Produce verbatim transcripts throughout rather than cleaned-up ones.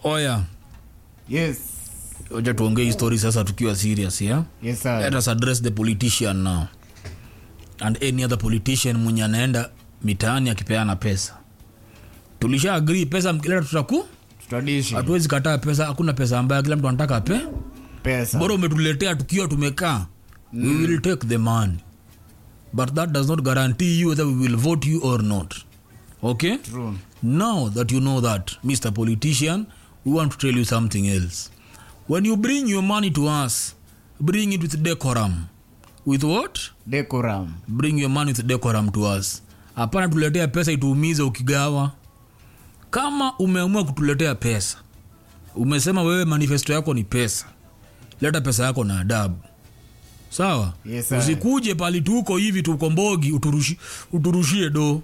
Oya. Yes. Oja tuongee story sasa tukiwa serious, yeah? Yes sir. Let us address the politician now. And any other politician mwenye anaenda mitaani akipeana pesa. Tulisha agree pesa mkileta tutaku? Tutadishi. Hatuwezi kataa pesa, hakuna pesa ambayo kila mtu anataka ape. Pesa. Bora umetuletea tukiwa tumekaa. Mm. We will take the money. But that does not guarantee you whether we will vote you or not. Okay? True. Now that you know that, Mister Politician, we want to tell you something else. When you bring your money to us, bring it with decorum. With what? Decorum. Bring your money with decorum to us. Hapana tuletea pesa ituumize ukigawa. Kama umeamua kutuletea pesa, umesema wewe manifesto yako ni pesa, leta pesa yako na adabu. Sawa? Yes, sir. Usikuje pali tuko hivi tukombogi uturushi, uturushie do.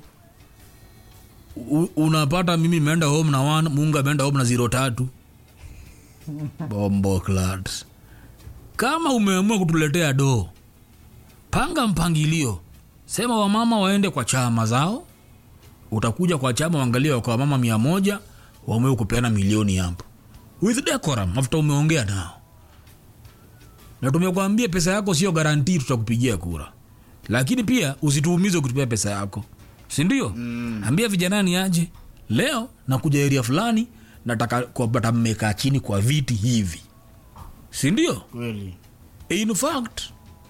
U, unapata mimi nimeenda home na one, Munga ameenda home na zero tatu. Bombo clad. Kama umeamua kutuletea do, panga mpangilio. Sema wamama waende kwa chama zao. Utakuja kwa chama waangalia kwa mama mia moja waamue kupeana milioni hapo. With decorum after umeongea nao. Na tumekuambia pesa yako sio guarantee tutakupigia kura. Lakini pia usituumize kutupia pesa yako. Si ndio? Mm. Ambia vijana ni aje. Leo nakuja area fulani nataka kupata mmeka chini kwa viti hivi. Si ndio? Kweli. In fact,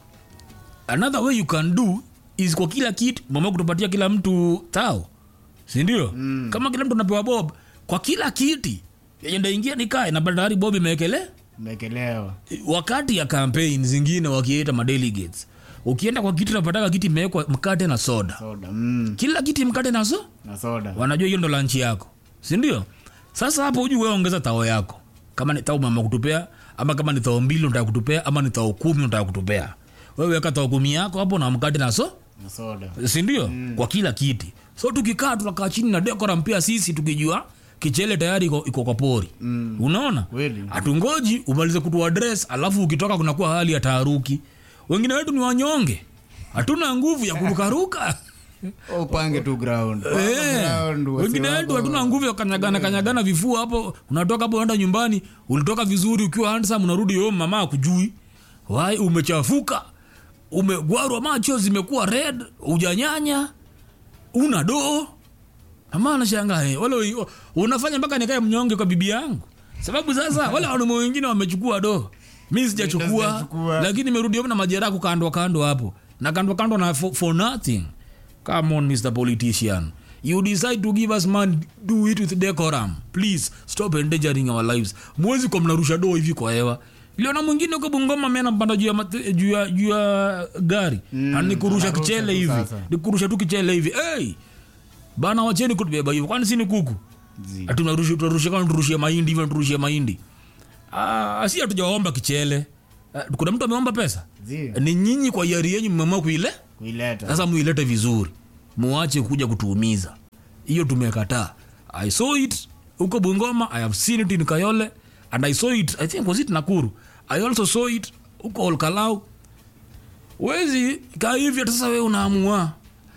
another way you can do is kwa kila kitu mama kutupatia kila mtu tao. Si ndio? Mm. Kama kila mtu anapewa bob kwa kila kiti yenda ingia nikae na bandari bob imekele Mekelewa. wakati ya campaign zingine wakiita ma delegates. Ukienda kwa kiti unapata kiti imewekwa mkate na soda. Soda. Mm. Kila kiti mkate na so Na soda. wanajua hiyo ndo lunch yako. Si ndio? Sasa hapo uje wewe ongeza tao yako. Kama ni tao mama kutupea ama kama ni tao mbili unataka kutupea ama ni tao kumi unataka kutupea. Wewe weka tao kumi yako hapo na mkate na so Na soda. si ndio? Mm. Kwa kila kiti. So tukikaa tunakaa chini na decorum pia sisi tukijua kichele tayari iko, iko kwa pori. Mm. Unaona? Kweli. Hatungoji umalize kutu address alafu ukitoka kuna kuwa hali ya taharuki. Wengine wetu ni wanyonge. Hatuna nguvu ya kurukaruka. Oh, pange tu ground. Eh. Ground. Wengine wetu hatuna nguvu ya kanyagana kanyagana vifua hapo. Unatoka hapo unaenda nyumbani, ulitoka vizuri ukiwa handsome unarudi home mama akujui. Wai umechafuka. Umegwarwa macho zimekuwa red, hujanyanya. Una doo. Mama anashangaa eh wale unafanya mpaka nikae mnyonge kwa bibi yangu. Sababu sasa wale wanaume wengine wamechukua doo. Mimi sijachukua lakini nimerudi hapo na majeraha kando kando hapo. Na kando kando na for, for nothing. Come on Mister Politician. You decide to give us money, do it with decorum. Please stop endangering our lives. Mwezi kwa mnarusha doo hivi kwa hewa. Liona mwingine uko Bungoma mena mpanda juu ya juu ya juu ya gari. Mm, anikurusha kichele hivi. Nikurusha tu kichele hivi. Hey! Bana wacheni kutubeba hivyo. Kwani si ni kuku? Atunarusha tunarusha kama turushia mahindi hivi turushia mahindi. Ah, asi hatujaomba kichele. Uh, kuna mtu ameomba pesa? Zio. Ni nyinyi kwa yari yenu mmeamua kuile? Kuileta. Sasa muilete vizuri. Muache kuja kutuumiza. Hiyo tumekataa. I saw it huko Bungoma, I have seen it in Kayole and I saw it I think was it Nakuru. I also saw it huko Olkalau. Wezi kaa hivi sasa wewe unaamua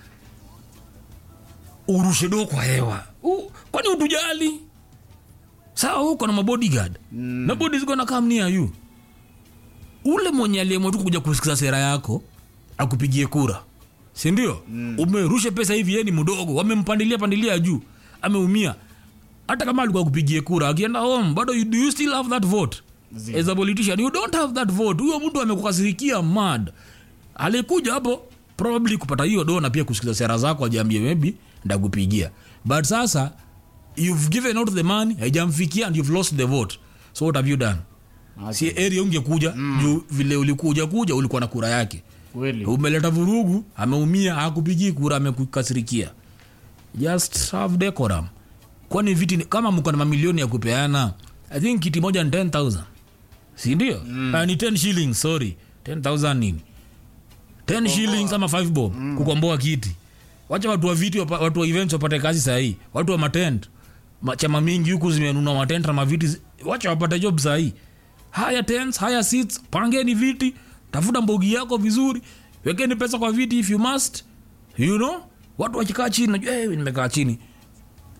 urushe do kwa hewa. Uh, kwani utujali? Sawa huko na mabodyguard. Mm. Na body ziko na come near you. Ule mwenye aliyeamua tu kuja kusikiza sera yako akupigie kura. Si ndio? Mm. Umerusha pesa hivi yeye ni mdogo, wamempandilia pandilia juu. Ameumia. Hata kama alikuwa kupigie kura, akienda home, bado you, do you still have that vote? Zio. As a politician, you don't have that vote. Huyo mtu amekukasirikia mad. Alikuja hapo probably kupata hiyo do na pia kusikiza sera zako ajiambie maybe ndakupigia. But sasa you've given out the money, haijamfikia and you've lost the vote. So what have you done? Okay. Si area ungekuja mm. juu vile ulikuja kuja ulikuwa na kura yake. Kweli. Umeleta vurugu, ameumia, hakupigi kura, amekukasirikia. Just have decorum. Kwani viti kama mko na mamilioni ya kupeana, I think kiti moja ni ten thousand. Si ndio? Mm. Uh, ni ten shillings, sorry. ten thousand nini? ten shillings ama five bob mm. kukomboa kiti. Wacha watu wa viti watu wa events wapate kazi sahihi. Watu wa matent chama mingi huku zimenunua matent na maviti, wacha wapate job sahihi. Haya tents, haya seats, pangeni viti, tafuta mbogi yako vizuri, wekeni pesa kwa viti if you must. You know? Watu wakikaa chini, najua eh nimekaa chini.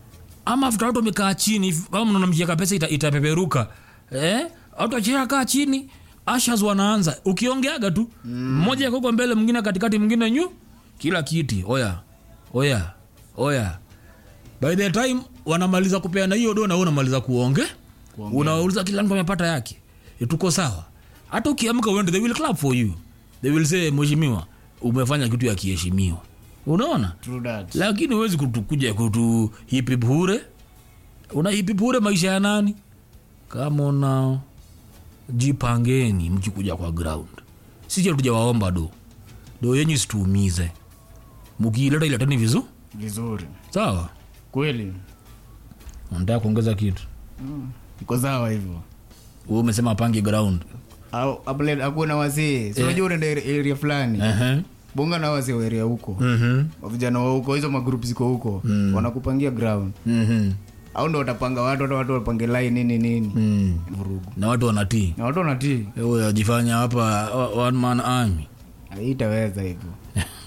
ama after watu wamekaa chini kama mnaona mkiweka pesa ita, itapeperuka eh watu wachia kaa chini ashas wanaanza ukiongeaga tu mmoja mm. yuko mbele mwingine katikati mwingine nyu kila kiti oya oya oya by the time wanamaliza kupeana hiyo do na wewe unamaliza kuonge unauliza kila mtu amepata yake tuko sawa hata ukiamka uende they will clap for you they will say mheshimiwa umefanya kitu ya kiheshimiwa unaona lakini huwezi kutukuja kutu hipi bure una hipi bure maisha ya nani kama una jipangeni mkikuja kwa ground sisi tujawaomba do do yenyu situumize mkileta ile tani vizuri vizuri sawa kweli unataka kuongeza kitu mm. iko sawa hivyo wewe umesema pange ground au upload hakuna wazee sio unajua unaenda area fulani ehe bonga na wazee area huko mhm vijana wa huko hizo magroup ziko huko mm. wanakupangia ground mhm au ndo watapanga watu watu watu wapange line nini nini mm. vurugu na watu wanatii na watu wanatii wewe unajifanya hapa one man army haitaweza hivyo